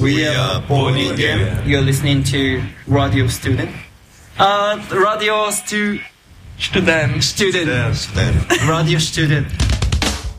We are Boarding Game. You're listening to Radio Student. Radio Student. Student. Radio Student.